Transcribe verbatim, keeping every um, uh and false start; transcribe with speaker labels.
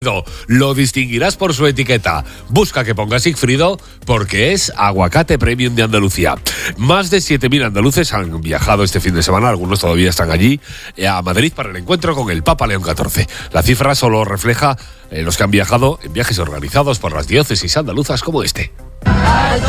Speaker 1: Lo distinguirás por su etiqueta. Busca que ponga Sigfrido porque es aguacate premium de Andalucía. Más de siete mil andaluces han viajado este fin de semana, algunos todavía están allí, a Madrid para el encuentro con el Papa León catorce. La cifra solo refleja eh, los que han viajado en viajes organizados por las diócesis andaluzas como este.